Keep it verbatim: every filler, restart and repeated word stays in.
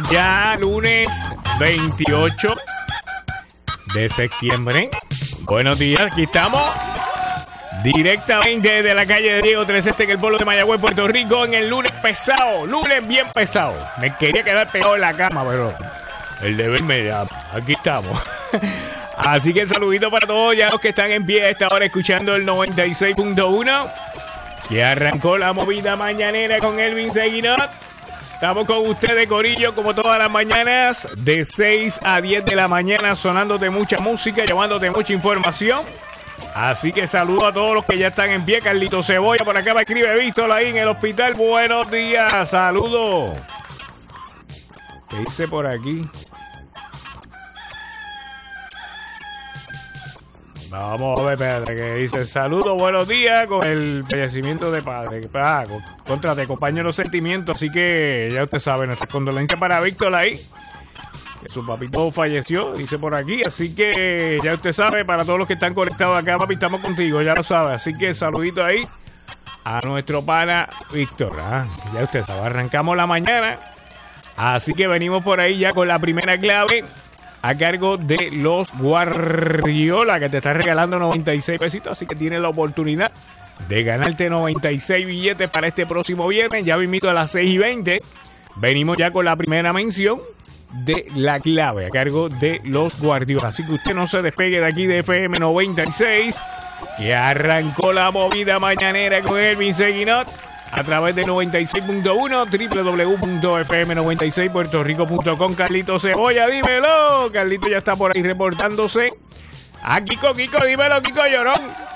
ya lunes veintiocho de septiembre. Buenos días, aquí estamos directamente de la calle de Diego tres Este en el pueblo de Mayagüez, Puerto Rico, en el lunes pesado, lunes bien pesado. Me quería quedar pegado en la cama, pero el deber me llama. Aquí estamos. Así que saludito para todos ya los que están en pie a esta hora escuchando el noventa y seis punto uno, que arrancó la movida mañanera con Elvin Seguinot. Estamos con ustedes, corillo, como todas las mañanas, de seis a diez de la mañana, sonándote mucha música, llevándote mucha información. Así que saludo a todos los que ya están en pie. Carlito Cebolla por acá me escribe Víctor ahí en el hospital. Buenos días, saludos. ¿Qué dice por aquí? Vamos a ver, espérate, que dice saludos, buenos días, con el fallecimiento de padre. Ah, contra te acompaño los sentimientos, así que ya usted sabe, nuestra condolencia para Víctor ahí, que su papito falleció, dice por aquí, así que ya usted sabe, para todos los que están conectados acá, papi, estamos contigo, ya lo sabe, así que saludito ahí a nuestro pana Víctor. Ah, ya usted sabe, arrancamos la mañana, así que venimos por ahí ya con la primera clave, a cargo de los Guardiola, que te está regalando noventa y seis pesitos, así que tienes la oportunidad de ganarte noventa y seis billetes para este próximo viernes. Ya invito a las seis y veinte. Venimos ya con la primera mención de la clave a cargo de los Guardiola. Así que usted no se despegue de aquí de F M noventa y seis, que arrancó la movida mañanera con Elvin Seguinot a través de noventa y seis punto uno, doble u doble u doble u punto f m noventa y seis puerto rico punto com. Carlito Cebolla, dímelo. Carlito ya está por ahí reportándose. A Kiko, Kiko, dímelo, Kiko Llorón.